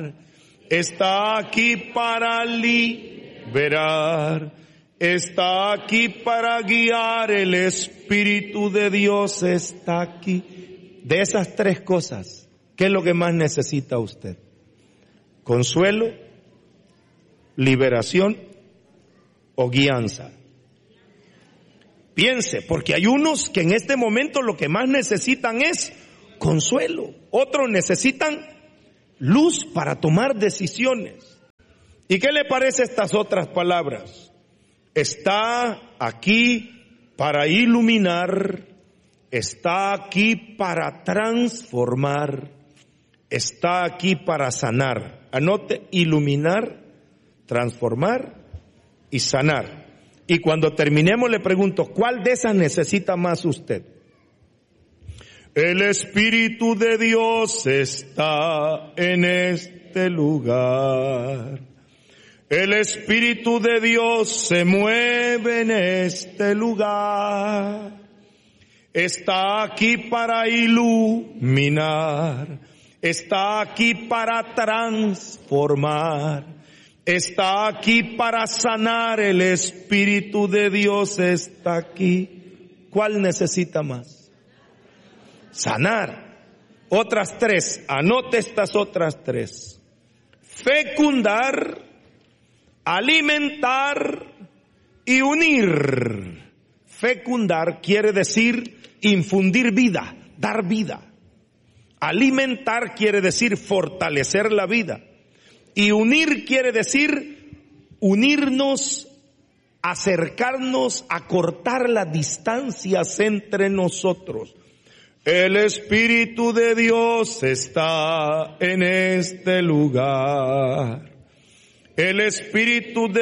Está aquí para liberar. Está aquí para guiar. El Espíritu de Dios está aquí. De esas tres cosas, ¿qué es lo que más necesita usted? ¿Consuelo, liberación o guianza? Piense, porque hay unos que en este momento lo que más necesitan es consuelo. Otros necesitan luz para tomar decisiones. ¿Y qué le parece estas otras palabras? Está aquí para iluminar, está aquí para transformar, está aquí para sanar. Anote: iluminar, transformar y sanar. Y cuando terminemos le pregunto, ¿cuál de esas necesita más usted? El Espíritu de Dios está en este lugar. El Espíritu de Dios se mueve en este lugar. Está aquí para iluminar. Está aquí para transformar. Está aquí para sanar. El Espíritu de Dios está aquí. ¿Cuál necesita más? Sanar. Otras tres. Anote estas otras tres: fecundar, alimentar y unir. Fecundar quiere decir infundir vida, dar vida. Alimentar quiere decir fortalecer la vida. Y unir quiere decir unirnos, acercarnos, acortar las distancias entre nosotros. El Espíritu de Dios está en este lugar. El Espíritu de